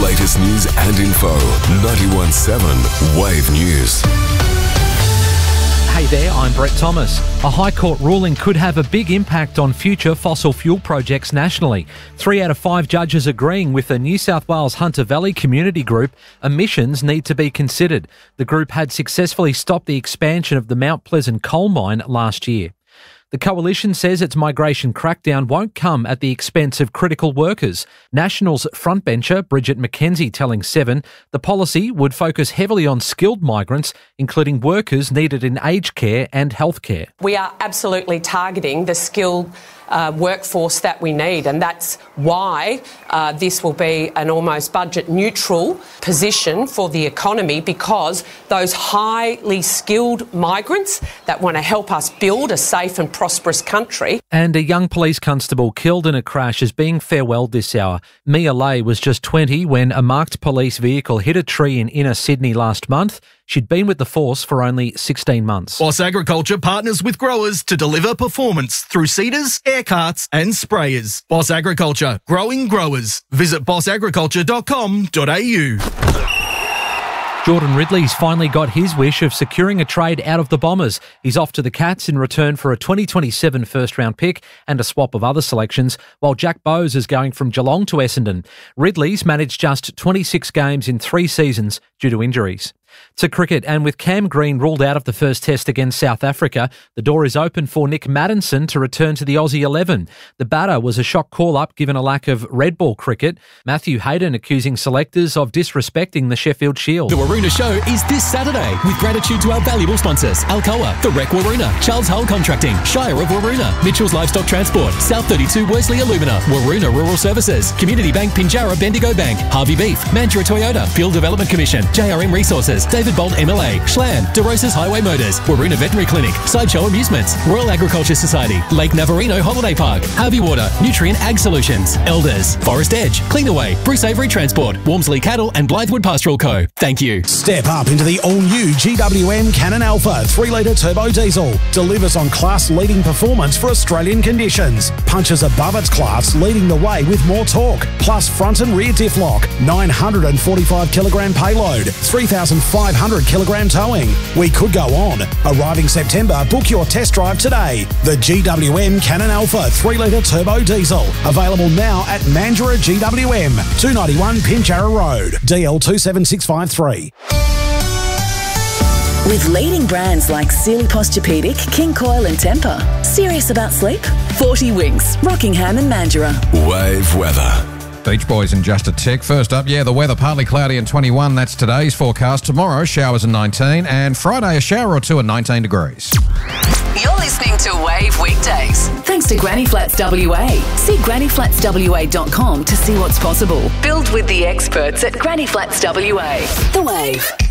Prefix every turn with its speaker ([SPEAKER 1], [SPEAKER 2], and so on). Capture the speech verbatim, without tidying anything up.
[SPEAKER 1] latest news and info. ninety-one point seven Wave News.
[SPEAKER 2] Hey there, I'm Brett Thomas. A High Court ruling could have a big impact on future fossil fuel projects nationally. Three out of five judges agreeing with the New South Wales Hunter Valley Community Group emissions need to be considered. The group had successfully stopped the expansion of the Mount Pleasant coal mine last year. The coalition says its migration crackdown won't come at the expense of critical workers. Nationals frontbencher Bridget McKenzie telling Seven the policy would focus heavily on skilled migrants, including workers needed in aged care and healthcare.
[SPEAKER 3] We are absolutely targeting the skilled uh, workforce that we need, and that's why uh, this will be an almost budget neutral position for the economy, because those highly skilled migrants that want to help us build a safe and prosperous country.
[SPEAKER 2] And a young police constable killed in a crash is being farewelled this hour. Mia Lay was just twenty when a marked police vehicle hit a tree in inner Sydney last month. She'd been with the force for only sixteen months.
[SPEAKER 4] Boss Agriculture partners with growers to deliver performance through seeders, air carts and sprayers. Boss Agriculture, growing growers. Visit boss agriculture dot com dot a u.
[SPEAKER 2] Jordan Ridley's finally got his wish of securing a trade out of the Bombers. He's off to the Cats in return for a twenty twenty-seven first-round pick and a swap of other selections, while Jack Bowes is going from Geelong to Essendon. Ridley's managed just twenty-six games in three seasons due to injuries. To cricket, and with Cam Green ruled out of the first test against South Africa, the door is open for Nick Maddinson to return to the Aussie eleven. The batter was a shock call-up given a lack of red ball cricket. Matthew Hayden accusing selectors of disrespecting the Sheffield Shield.
[SPEAKER 5] The Waroona Show is this Saturday with gratitude to our valuable sponsors: Alcoa, The Rec Waroona, Charles Hull Contracting, Shire of Waroona, Mitchell's Livestock Transport, South thirty-two Worsley Alumina, Waroona Rural Services, Community Bank Pinjarra Bendigo Bank, Harvey Beef, Mandurah Toyota, Field Development Commission, J R M Resources, David Bolt M L A, Schlan, DeRosa's Highway Motors, Waroona Veterinary Clinic, Sideshow Amusements, Royal Agriculture Society, Lake Navarino Holiday Park, Harvey Water, Nutrient Ag Solutions, Elders, Forest Edge, Cleanaway, Bruce Avery Transport, Walmsley Cattle and Blythewood Pastoral Co. Thank you.
[SPEAKER 6] Step up into the all-new G W M Cannon Alpha three litre turbo diesel. Delivers on class-leading performance for Australian conditions. Punches above its class, leading the way with more torque. Plus front and rear diff lock. nine hundred forty-five kilogram payload. three thousand five hundred kilogram towing. We could go on. Arriving September, book your test drive today. The G W M Cannon Alpha three litre turbo diesel. Available now at Mandurah G W M, two ninety-one Pinjarra Road, D L two seven six five three.
[SPEAKER 7] With leading brands like Sealy Posturepedic, King Coil and Tempur. Serious about sleep? forty Winks, Rockingham and Mandurah.
[SPEAKER 1] Wave weather.
[SPEAKER 8] Beach Boys and Just a Tick. First up, yeah, the weather partly cloudy and twenty-one. That's today's forecast. Tomorrow, showers and nineteen. And Friday, a shower or two and nineteen degrees.
[SPEAKER 9] You're listening to Wave Weekdays.
[SPEAKER 7] Thanks to Granny Flats W A. See granny flats w a dot com to see what's possible.
[SPEAKER 9] Build with the experts at Granny Flats W A.
[SPEAKER 7] The Wave.